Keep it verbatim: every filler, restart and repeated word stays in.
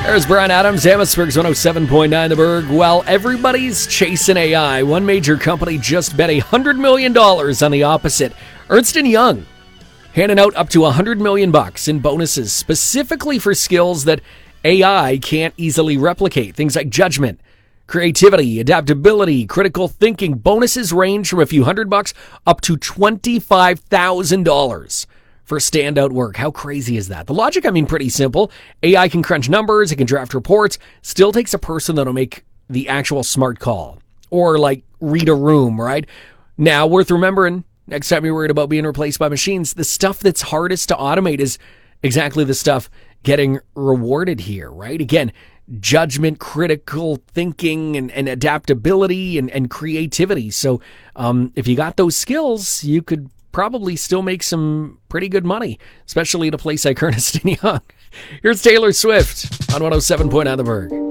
There's Brian Adams, Amherstburg's one oh seven point nine The Berg. Well, everybody's chasing A I. One major company just bet one hundred million dollars on the opposite. Ernst and Young handing out up to one hundred million dollars bucks in bonuses specifically for skills that A I can't easily replicate. Things like judgment, creativity, adaptability, critical thinking. Bonuses range from a few hundred bucks up to twenty-five thousand dollars. For standout work. How crazy is that? The logic, I mean, pretty simple. A I can crunch numbers, it can draft reports, still takes a person that'll make the actual smart call. Or, like, read a room, right? Now, worth remembering, next time you're worried about being replaced by machines, the stuff that's hardest to automate is exactly the stuff getting rewarded here, right? Again, judgment, critical thinking, and, and adaptability, and, and creativity. So, um, if you got those skills, you could probably still make some pretty good money, especially at a place like Ernst and Young. Here's Taylor Swift on one oh seven point nine The Berg.